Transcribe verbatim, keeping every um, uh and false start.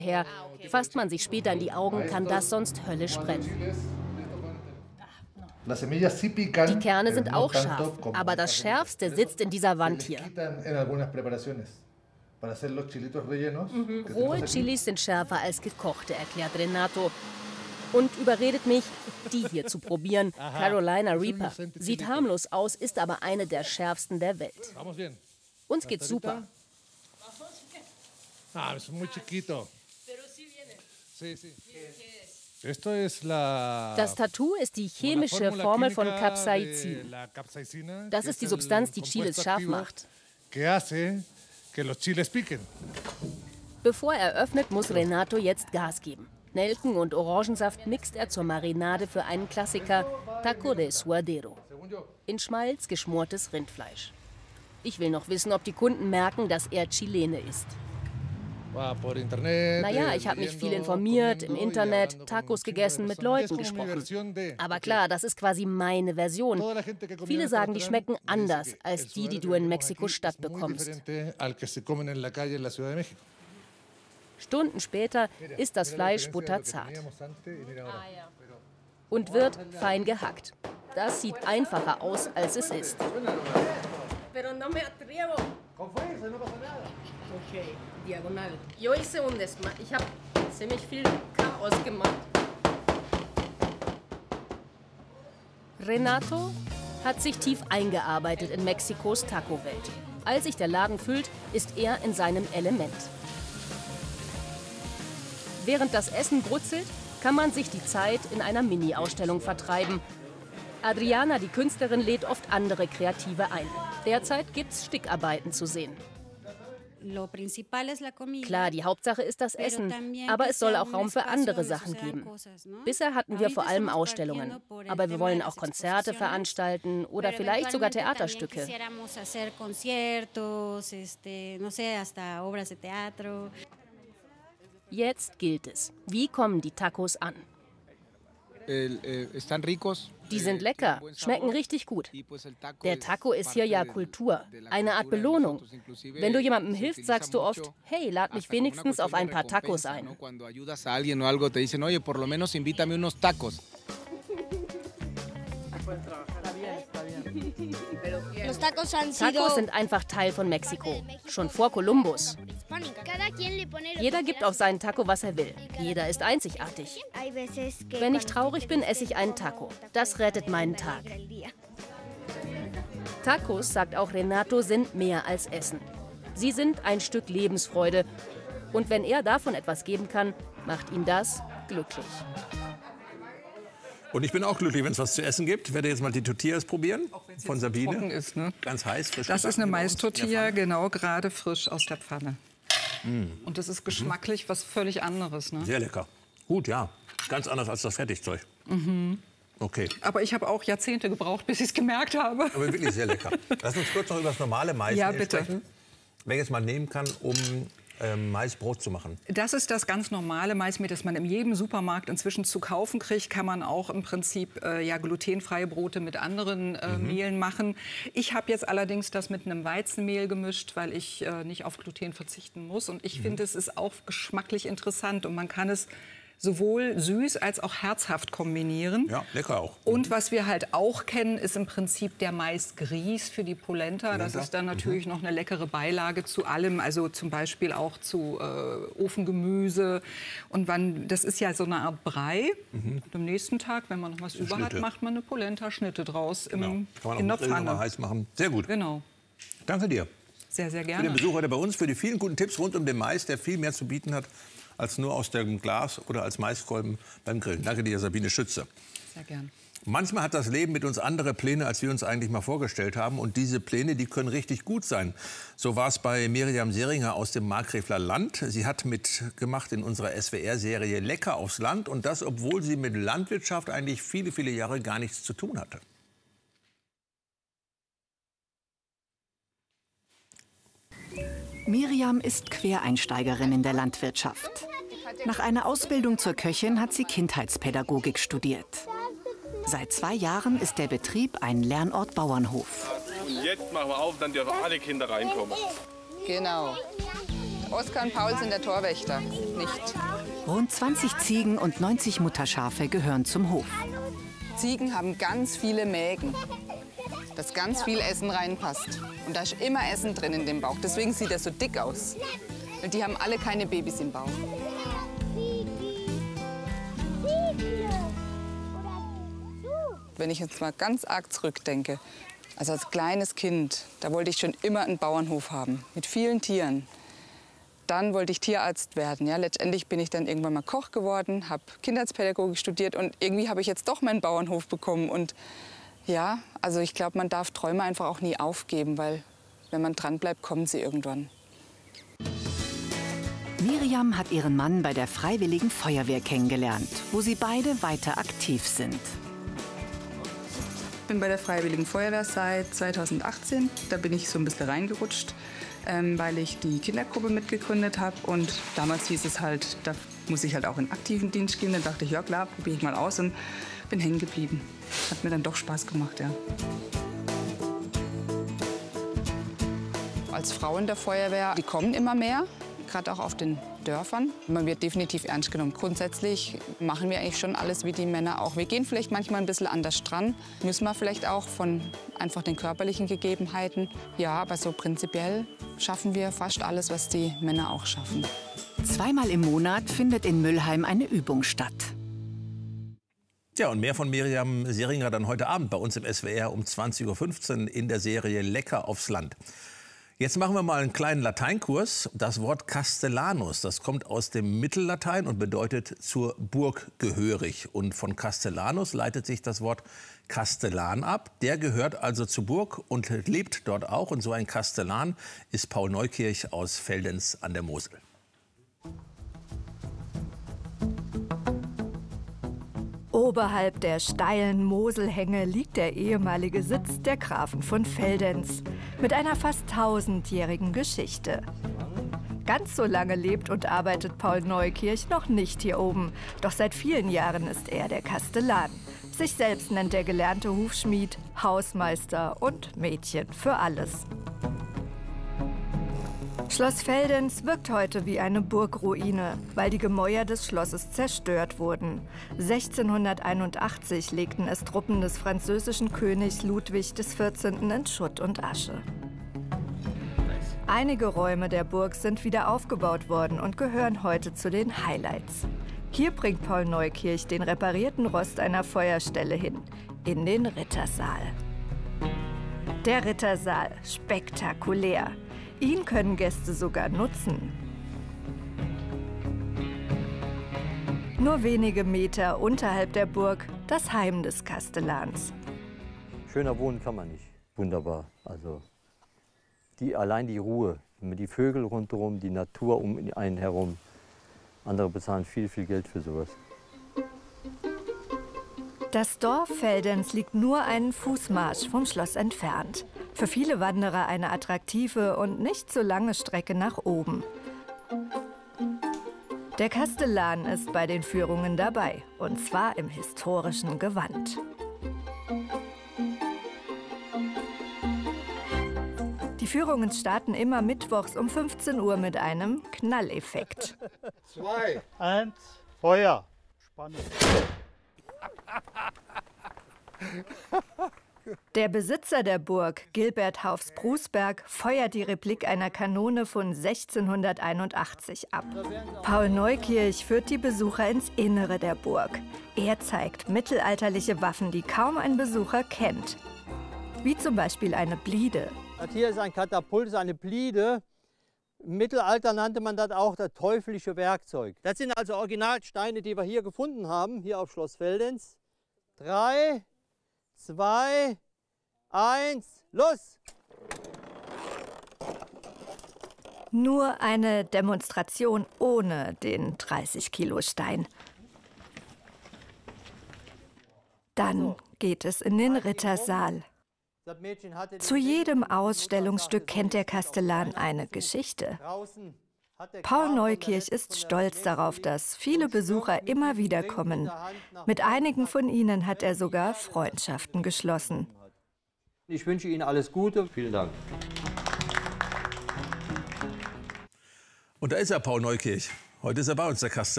her. Fasst man sich später in die Augen, kann das sonst höllisch brennen. Die Kerne sind auch scharf, aber das Schärfste sitzt in dieser Wand hier. Mhm. Rohe Chilis sind schärfer als gekochte, erklärt Renato. Und überredet mich, die hier zu probieren. Carolina Reaper. Sieht harmlos aus, ist aber eine der schärfsten der Welt. Uns geht's super. Das Tattoo ist die chemische Formel von Capsaicin. Das ist die Substanz, die Chilis scharf macht. Bevor er öffnet, muss Renato jetzt Gas geben. Nelken und Orangensaft mixt er zur Marinade für einen Klassiker, Taco de Suadero. In Schmalz geschmortes Rindfleisch. Ich will noch wissen, ob die Kunden merken, dass er Chilene ist. Naja, ich habe mich viel informiert, im Internet, Tacos gegessen, mit Leuten gesprochen. Aber klar, das ist quasi meine Version. Viele sagen, die schmecken anders als die, die du in Mexiko-Stadt bekommst. Stunden später ist das Fleisch butterzart und wird fein gehackt. Das sieht einfacher aus, als es ist. Okay, diagonal. Yo hice un desma. Ich habe ziemlich viel Chaos gemacht. Renato hat sich tief eingearbeitet in Mexikos Taco-Welt. Als sich der Laden füllt, ist er in seinem Element. Während das Essen brutzelt, kann man sich die Zeit in einer Mini-Ausstellung vertreiben. Adriana, die Künstlerin, lädt oft andere Kreative ein. Derzeit gibt's Stickarbeiten zu sehen. Klar, die Hauptsache ist das Essen, aber es soll auch Raum für andere Sachen geben. Bisher hatten wir vor allem Ausstellungen, aber wir wollen auch Konzerte veranstalten oder vielleicht sogar Theaterstücke. Jetzt gilt es. Wie kommen die Tacos an? Die sind lecker, schmecken richtig gut. Der Taco ist hier ja Kultur, eine Art Belohnung. Wenn du jemandem hilfst, sagst du oft, hey, lad mich wenigstens auf ein paar Tacos ein. Tacos sind einfach Teil von Mexiko, schon vor Kolumbus. Jeder gibt auf seinen Taco, was er will. Jeder ist einzigartig. Wenn ich traurig bin, esse ich einen Taco. Das rettet meinen Tag. Tacos, sagt auch Renato, sind mehr als Essen. Sie sind ein Stück Lebensfreude. Und wenn er davon etwas geben kann, macht ihn das glücklich. Und ich bin auch glücklich, wenn es was zu essen gibt. Ich werde jetzt mal die Tortillas probieren von Sabine. Trocken ist, ne? Ganz heiß, frisch. Das ist eine Mais-Tortilla, genau, gerade frisch aus der Pfanne. Mm. Und das ist geschmacklich was völlig anderes, ne? Sehr lecker. Gut, ja. Ganz anders als das Fertigzeug. Mhm. Okay. Aber ich habe auch Jahrzehnte gebraucht, bis ich es gemerkt habe. Aber wirklich sehr lecker. Lass uns kurz noch über das normale Maismehl ja, bitte. sprechen. Welches man nehmen kann, um ähm, Maisbrot zu machen. Das ist das ganz normale Maismehl, das man in jedem Supermarkt inzwischen zu kaufen kriegt. Kann man auch im Prinzip äh, ja, glutenfreie Brote mit anderen äh, mhm. Mehlen machen. Ich habe jetzt allerdings das mit einem Weizenmehl gemischt, weil ich äh, nicht auf Gluten verzichten muss. Und ich mhm. finde, es ist auch geschmacklich interessant und man kann es sowohl süß als auch herzhaft kombinieren. Ja, lecker auch. Und was wir halt auch kennen, ist im Prinzip der Maisgrieß für die Polenta. Das ist dann natürlich mhm. noch eine leckere Beilage zu allem, also zum Beispiel auch zu äh, Ofengemüse. Und wann, das ist ja so eine Art Brei. Mhm. Und am nächsten Tag, wenn man noch was über hat, macht man eine Polenta-Schnitte draus im, genau. Kann man in der auch Pfanne Pfanne. Heiß machen. Sehr gut. Genau. Danke dir. Sehr, sehr gerne. Für den Besuch heute bei uns, für die vielen guten Tipps rund um den Mais, der viel mehr zu bieten hat als nur aus dem Glas oder als Maiskolben beim Grillen. Danke dir, Sabine Schütze. Sehr gern. Manchmal hat das Leben mit uns andere Pläne, als wir uns eigentlich mal vorgestellt haben. Und diese Pläne, die können richtig gut sein. So war es bei Miriam Seringer aus dem Markgräfler Land. Sie hat mitgemacht in unserer S W R-Serie Lecker aufs Land. Und das, obwohl sie mit Landwirtschaft eigentlich viele, viele Jahre gar nichts zu tun hatte. Miriam ist Quereinsteigerin in der Landwirtschaft. Nach einer Ausbildung zur Köchin hat sie Kindheitspädagogik studiert. Seit zwei Jahren ist der Betrieb ein Lernort Bauernhof. Und jetzt machen wir auf, dann dürfen alle Kinder reinkommen. Genau. Oskar und Paul sind der Torwächter, nicht. Rund zwanzig Ziegen und neunzig Mutterschafe gehören zum Hof. Ziegen haben ganz viele Mägen, dass ganz viel Essen reinpasst. Und da ist immer Essen drin in dem Bauch. Deswegen sieht er so dick aus. Und die haben alle keine Babys im Bauch. Wenn ich jetzt mal ganz arg zurückdenke, also als kleines Kind, da wollte ich schon immer einen Bauernhof haben, mit vielen Tieren. Dann wollte ich Tierarzt werden. Ja, letztendlich bin ich dann irgendwann mal Koch geworden, habe Kindheitspädagogik studiert und irgendwie habe ich jetzt doch meinen Bauernhof bekommen. Und ja, also ich glaube, man darf Träume einfach auch nie aufgeben, weil wenn man dran bleibt, kommen sie irgendwann. Miriam hat ihren Mann bei der Freiwilligen Feuerwehr kennengelernt, wo sie beide weiter aktiv sind. Ich bin bei der Freiwilligen Feuerwehr seit zweitausendachtzehn. Da bin ich so ein bisschen reingerutscht, ähm, weil ich die Kindergruppe mitgegründet habe. Und damals hieß es halt, da muss ich halt auch in aktiven Dienst gehen. Dann dachte ich, ja klar, probiere ich mal aus und bin hängen geblieben. Hat mir dann doch Spaß gemacht, ja. Als Frau in der Feuerwehr, die kommen immer mehr, gerade auch auf den Dörfern. Man wird definitiv ernst genommen. Grundsätzlich machen wir eigentlich schon alles wie die Männer auch. Wir gehen vielleicht manchmal ein bisschen anders dran. Müssen wir vielleicht auch von einfach den körperlichen Gegebenheiten. Ja, aber so prinzipiell schaffen wir fast alles, was die Männer auch schaffen. Zweimal im Monat findet in Müllheim eine Übung statt. Ja, und mehr von Miriam Seringer dann heute Abend bei uns im S W R um zwanzig Uhr fünfzehn in der Serie Lecker aufs Land. Jetzt machen wir mal einen kleinen Lateinkurs. Das Wort Castellanus, das kommt aus dem Mittellatein und bedeutet zur Burg gehörig. Und von Castellanus leitet sich das Wort Kastellan ab. Der gehört also zur Burg und lebt dort auch. Und so ein Kastellan ist Paul Neukirch aus Veldenz an der Mosel. Oberhalb der steilen Moselhänge liegt der ehemalige Sitz der Grafen von Veldenz mit einer fast tausendjährigen Geschichte. Ganz so lange lebt und arbeitet Paul Neukirch noch nicht hier oben. Doch seit vielen Jahren ist er der Kastellan. Sich selbst nennt der gelernte Hufschmied, Hausmeister und Mädchen für alles. Schloss Veldenz wirkt heute wie eine Burgruine, weil die Gemäuer des Schlosses zerstört wurden. sechzehnhunderteinundachtzig legten es Truppen des französischen Königs Ludwig des vierzehnten in Schutt und Asche. Einige Räume der Burg sind wieder aufgebaut worden und gehören heute zu den Highlights. Hier bringt Paul Neukirch den reparierten Rost einer Feuerstelle hin, in den Rittersaal. Der Rittersaal, spektakulär. Ihn können Gäste sogar nutzen. Nur wenige Meter unterhalb der Burg das Heim des Kastellans. Schöner wohnen kann man nicht. Wunderbar. Also die, allein die Ruhe, die Vögel rundherum, die Natur um einen herum. Andere bezahlen viel, viel Geld für sowas. Das Dorf Veldenz liegt nur einen Fußmarsch vom Schloss entfernt. Für viele Wanderer eine attraktive und nicht so lange Strecke nach oben. Der Kastellan ist bei den Führungen dabei, und zwar im historischen Gewand. Die Führungen starten immer mittwochs um fünfzehn Uhr mit einem Knalleffekt. Zwei, eins, Feuer. Spannend. Der Besitzer der Burg, Gilbert Haufs-Brusberg, feuert die Replik einer Kanone von sechzehnhunderteinundachtzig ab. Paul Neukirch führt die Besucher ins Innere der Burg. Er zeigt mittelalterliche Waffen, die kaum ein Besucher kennt. Wie zum Beispiel eine Bliede. Das hier ist ein Katapult, ist eine Bliede. Im Mittelalter nannte man das auch das teuflische Werkzeug. Das sind also Originalsteine, die wir hier gefunden haben, hier auf Schloss Veldenz. Drei, zwei, eins, los! Nur eine Demonstration ohne den dreißig Kilo Stein. Dann geht es in den Rittersaal. Zu jedem Ausstellungsstück kennt der Kastellan eine Geschichte. Paul Neukirch ist stolz darauf, dass viele Besucher immer wieder kommen. Mit einigen von ihnen hat er sogar Freundschaften geschlossen. Ich wünsche Ihnen alles Gute. Vielen Dank. Und da ist er, Paul Neukirch. Heute ist er bei uns, der Kastellan.